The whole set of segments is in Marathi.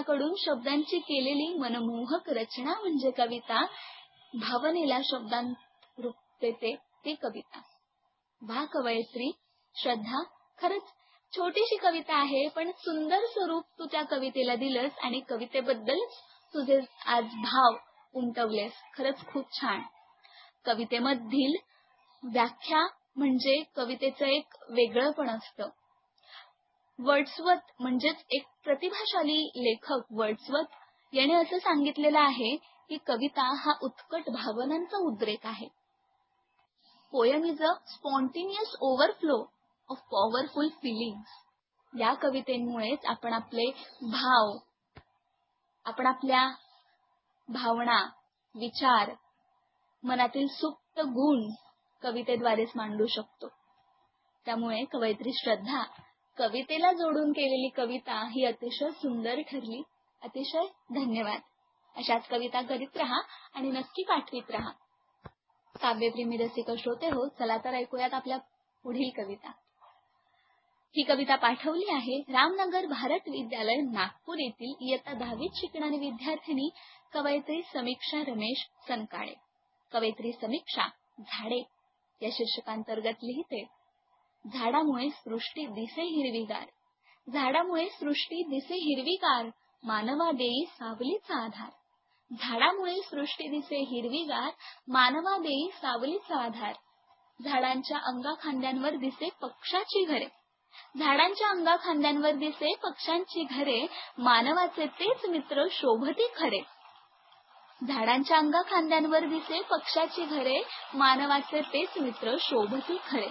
माझ्याकडून शब्दांची केलेली मनमोहक रचना म्हणजे कविता. भावनेला शब्दांत रूप देते ती कविता. वा कवयित्री श्रद्धा, खरंच छोटीशी कविता आहे, पण सुंदर स्वरूप तू त्या कवितेला दिलंस आणि कवितेबद्दल तुझे आज भाव उमटवलेस. खरंच खूप छान. कवितेमधील व्याख्या म्हणजे कवितेचं एक वेगळंपण असतं. वर्ड्सवर्थ म्हणजेच एक प्रतिभाशाली लेखक वर्ड्सवर्थ याने असं सांगितलेलं आहे की कविता हा उत्कट भावनांचा उद्रेक आहे. Poem is a spontaneous overflow of powerful feelings. या कवितेमुळेच आपण आपले भाव, आपण आपल्या भावना, विचार, मनातील सुप्त गुण कवितेद्वारेच मांडू शकतो. त्यामुळे कवयित्री श्रद्धा, कवितेला जोडून केलेली कविता ही अतिशय सुंदर ठरली. अतिशय धन्यवाद. अशाच कविता करीत राहा आणि नक्की पाठवीत राहा. काव्यप्रेमी रसिक श्रोते हो, चला तर ऐकूयात आपल्या पुढील कविता. ही कविता पाठवली आहे रामनगर भारत विद्यालय नागपूर येथील इयत्ता 10वीत शिकणारी विद्यार्थिनी कवयित्री समीक्षा रमेश सनकाळे. कवयित्री समीक्षा झाडे या शीर्षकांतर्गत लिहिते. झाडामुळे सृष्टी दिसे हिरवीगार, झाडामुळे सृष्टी दिसे हिरवीगार, मानवा देई सावलीचा आधार. झाडामुळे सृष्टी दिसे हिरवीगार, मानवा देई सावलीचा आधार. झाडांच्या अंगाखांद्यांवर दिसे पक्षाची घरे, झाडांच्या अंगाखांद्यांवर दिसे पक्ष्यांची घरे, मानवाचे तेच मित्र शोभती खरे. झाडांच्या अंगाखांद्यांवर दिसे पक्षाची घरे, मानवाचे तेच मित्र शोभती खरे.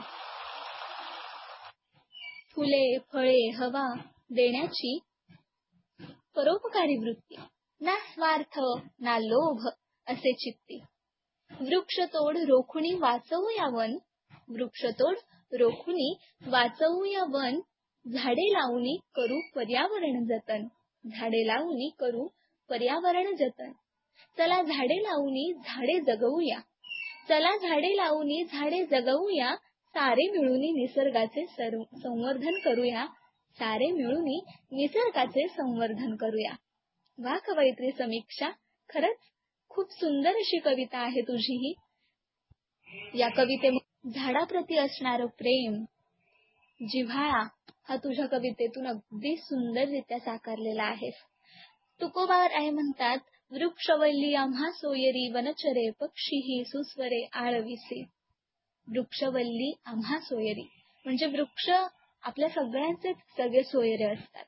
फुले, फळे, हवा देण्याची परोपकारी वृत्ती, ना स्वार्थ ना लोभ असे चित्ती. वृक्षतोड रोखुनी वाचवूया वन, वृक्षतोड रोखुनी वाचवूया वन. झाडे लावूनी करू पर्यावरण जतन, झाडे लावूनी करू पर्यावरण जतन. चला झाडे लावूनी झाडे जगवूया, चला झाडे लावूनी झाडे जगवूया. सारे मिळूनी निसर्गाचे संवर्धन करूया, सारे मिळूनी निसर्गाचे संवर्धन करूया. वा कवयित्री समीक्षा, खरंच खूप सुंदर अशी कविता आहे तुझी ही. या कवितेमध्ये झाडाप्रती असणारं प्रेम, जिव्हाळा हा तुझ्या कवितेतून अगदी सुंदररित्या साकारलेला आहेस. तुकोबाराय म्हणतात, वृक्षवल्ली आम्हा सोयरी वनचरे पक्षीही सुस्वरे आळविसे. वृक्षवल्ली आम्हा सोयरी म्हणजे वृक्ष आपल्या सगळ्यांचे सगळे सोयरे असतात.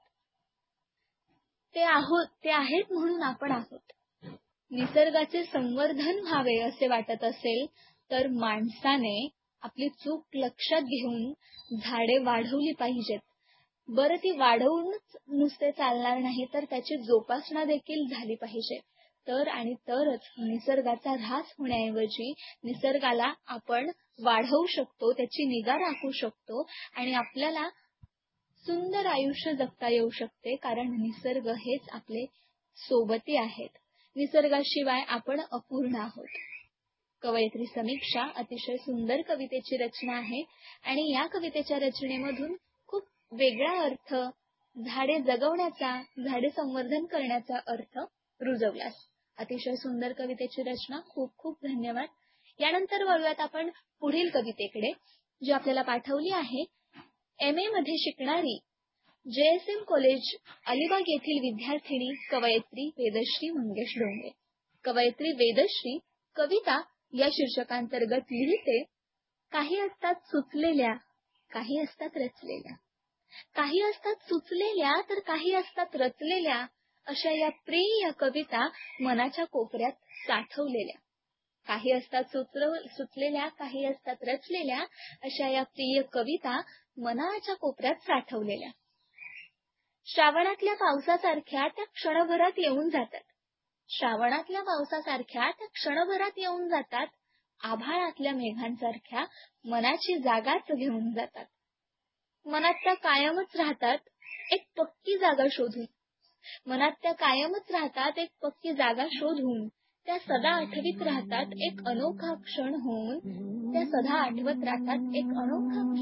ते आहेत म्हणून आपण आहोत. निसर्गाचे संवर्धन व्हावे असे वाटत असेल तर माणसाने आपली चूक लक्षात घेऊन झाडे वाढवली पाहिजेत. बरं, ती वाढवूनच नुसते चालणार नाही तर त्याची जोपासना देखील झाली पाहिजे. तर आणि तरच निसर्गाचा ऱ्हास होण्याऐवजी निसर्गाला आपण वाढवू शकतो, त्याची निगा राखू शकतो आणि आपल्याला सुंदर आयुष्य जगता येऊ शकते. कारण निसर्ग हेच आपले सोबती आहेत. निसर्गाशिवाय आपण अपूर्ण आहोत. कवयित्री समीक्षा अतिशय सुंदर कवितेची रचना आहे आणि या कवितेच्या रचनेमधून खूप वेगळा अर्थ, झाडे जगवण्याचा, झाडे संवर्धन करण्याचा अर्थ रुजवलास. अतिशय सुंदर कवितेची रचना. खूप खूप धन्यवाद. यानंतर वळूयात आपण पुढील कवितेकडे, जी आपल्याला पाठवली आहे MA मध्ये शिकणारी JSM कॉलेज अलिबाग येथील विद्यार्थिनी कवयित्री वेदश्री मंगेश डोंगरे. कवयित्री वेदश्री कविता या शीर्षकांतर्गत लिहिते. काही असतात सुचलेल्या, काही असतात रचलेल्या, काही असतात सुचलेल्या तर काही असतात रचलेल्या. अशा या प्रिय कविता मनाच्या कोपऱ्यात साठवलेल्या. काही असतात सुचलेल्या, काही असतात रचलेल्या. अशा या प्रिय कविता मनाच्या कोपऱ्यात साठवलेल्या. श्रावणातल्या पावसासारख्या त्या क्षणभरात येऊन जातात. श्रावणातल्या पावसासारख्या त्या क्षणभरात येऊन जातात. आभाळातल्या मेघांसारख्या मनाची जागाच घेऊन जातात. मनात त्या कायमच राहतात एक पक्की जागा शोधून. मनात त्या कायमच राहतात एक पक्की जागा शोधून. त्या सदा आठवीत राहतात एक अनोखा क्षण होऊन. त्या सदा आठवत राहतात एक अनोखा